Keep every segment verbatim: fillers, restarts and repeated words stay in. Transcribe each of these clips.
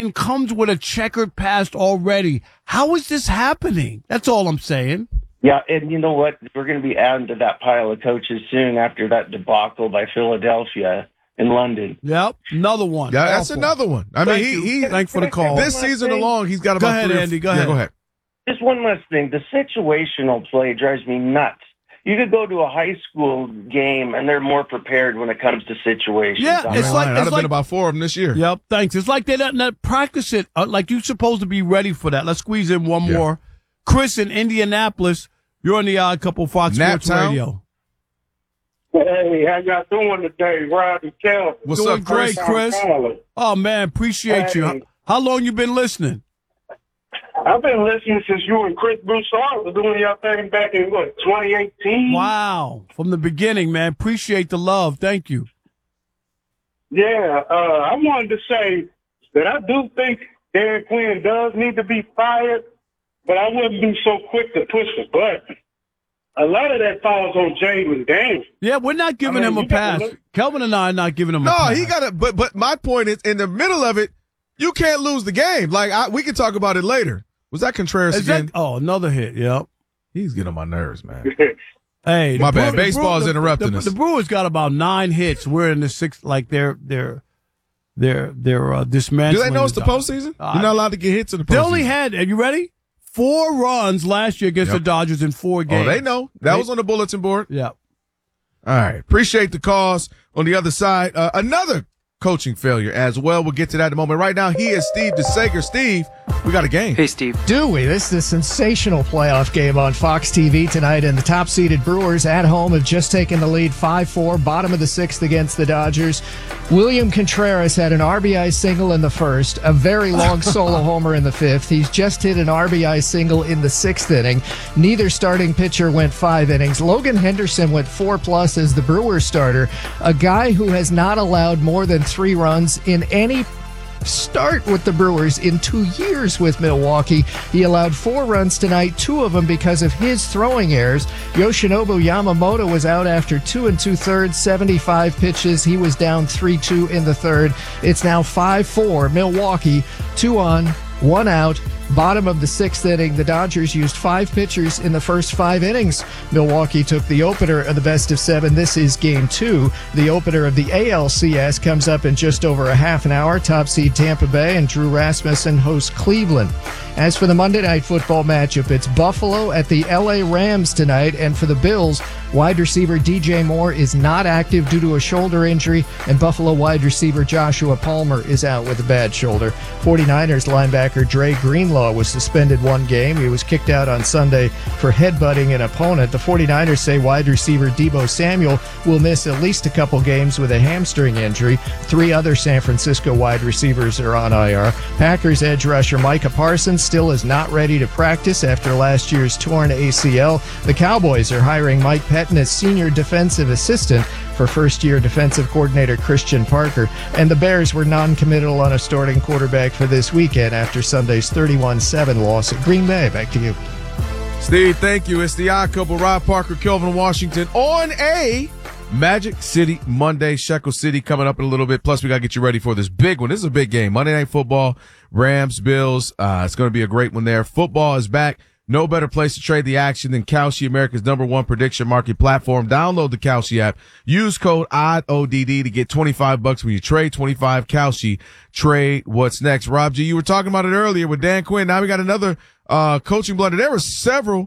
Quinn comes with a checkered past already. How is this happening? That's all I'm saying. Yeah, and you know what? We're going to be adding to that pile of coaches soon after that debacle by Philadelphia in London. Yep, another one. Yeah, that's Awful. another one. I Thank mean, you. he, he Thanks for the call. This season alone, he's got about Go ahead, three. Andy. Go yeah, ahead. Go ahead. Just one last thing. The situational play drives me nuts. You could go to a high school game, and they're more prepared when it comes to situations. Yeah, I'm it's not- like- I'd it's have been about four of them this year. Yep, thanks. It's like they don't not practice it. Uh, like you're supposed to be ready for that. Let's squeeze in one Yeah. more. Chris in Indianapolis, you're on the Odd Couple Fox Sports Naptown. Radio. Hey, how y'all doing today, Rob and Kelvin? What's Doing up, Chris? great, Chris. Oh, man, appreciate you. How, Hey. how long you been listening? I've been listening since you and Chris Broussard was doing your thing back in, what, twenty eighteen? Wow. From the beginning, man. Appreciate the love. Thank you. Yeah, uh, I wanted to say that I do think Dan Quinn does need to be fired, but I wouldn't be so quick to push the button. A lot of that falls on Jaden Daniels. Yeah, we're not giving I mean, him a you gotta pass. look- Kelvin and I are not giving him a No, pass. he got it. But but my point is, in the middle of it, you can't lose the game. Like I, we can talk about it later. Was that Contreras Is that, again? oh, another hit. Yep. He's getting on my nerves, man. Hey, My the bad. Brew- Baseball's the, interrupting the, us. The Brewers got about nine hits. We're in the sixth, like they're they're they're they're uh, dismantling. Do they know it's the top. postseason? Uh, You're not allowed to get hits in the postseason. They only had. Are you ready? Four runs last year against Yep. the Dodgers in four games. Oh, they know. That They- was on the bulletin board. Yeah. All right. Appreciate the calls. On the other side, uh, another coaching failure as well. We'll get to that in a moment. Right now, he is Steve DeSager. Steve, we got a game. Hey, Steve. Do we? This is a sensational playoff game on Fox T V tonight, and the top-seeded Brewers at home have just taken the lead five four, bottom of the sixth against the Dodgers. William Contreras had an R B I single in the first, a very long solo homer in the fifth. He's just hit an R B I single in the sixth inning. Neither starting pitcher went five innings. Logan Henderson went four plus as the Brewers starter, a guy who has not allowed more than three runs in any start with the Brewers in two years with Milwaukee. He allowed four runs tonight, two of them because of his throwing errors. Yoshinobu Yamamoto was out after two and two-thirds, seventy-five pitches. He was down three two in the third. It's now five four, Milwaukee, two on, one out. Bottom of the sixth inning, the Dodgers used five pitchers in the first five innings. Milwaukee took the opener of the best of seven. This is game two. The opener of the A L C S comes up in just over a half an hour. Top seed Tampa Bay and Drew Rasmussen host Cleveland. As for the Monday Night Football matchup, it's Buffalo at the L A Rams tonight. And for the Bills, wide receiver D J Moore is not active due to a shoulder injury, and Buffalo wide receiver Joshua Palmer is out with a bad shoulder. 49ers linebacker Dre Greenlaw was suspended one game. He was kicked out on Sunday for headbutting an opponent. The 49ers say wide receiver Deebo Samuel will miss at least a couple games with a hamstring injury. Three other San Francisco wide receivers are on I R. Packers edge rusher Micah Parsons still is not ready to practice after last year's torn A C L. The Cowboys are hiring Mike Pettin as senior defensive assistant for first-year defensive coordinator Christian Parker. And the Bears were non-committal on a starting quarterback for this weekend after Sunday's thirty-one seven loss at Green Bay. Back to you. Steve, thank you. It's the Odd Couple, Rob Parker, Kelvin Washington on a Magic City Monday. Shekel City coming up in a little bit. Plus, we got to get you ready for this big one. This is a big game. Monday Night Football, Rams, Bills. Uh, it's going to be a great one there. Football is back. No better place to trade the action than Kalshi, America's number one prediction market platform. Download the Kalshi app. Use code O D D, O D D to get twenty-five bucks when you trade twenty-five. Kalshi. Trade what's next. Rob G, you were talking about it earlier with Dan Quinn. Now we got another uh coaching blunder. There were several.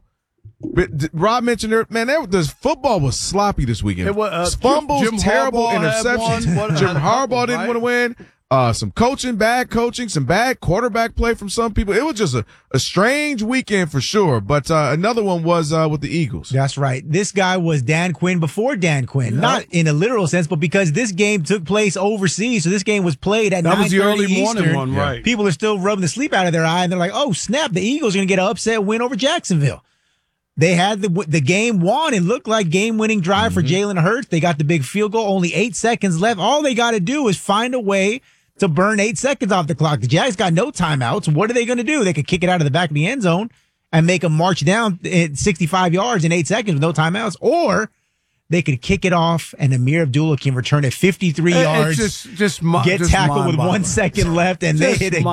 Rob mentioned there, man, there, the football was sloppy this weekend. It was, uh, Fumbles, Jim terrible Harbaugh had interceptions. one. What- Jim had a Harbaugh couple, didn't right? want to win. Uh, some coaching, bad coaching, some bad quarterback play from some people. It was just a, a strange weekend for sure. But, uh, another one was, uh, with the Eagles. That's right. This guy was Dan Quinn before Dan Quinn. Yeah. Not in a literal sense, but because this game took place overseas. So this game was played at That was the nine thirty early morning Eastern. one, right? People are still rubbing the sleep out of their eye, and they're like, oh, snap, the Eagles are going to get an upset win over Jacksonville. They had the the game won. It looked like game-winning drive mm-hmm. for Jalen Hurts. They got the big field goal, only eight seconds left. All they got to do is find a way to burn eight seconds off the clock. The Jags got no timeouts. What are they going to do? They could kick it out of the back of the end zone and make them march down at sixty-five yards in eight seconds with no timeouts, or they could kick it off and Amir Abdullah can return it fifty-three It's yards, just, just, get just tackled with mind-boggling. one second left, and they Just hit a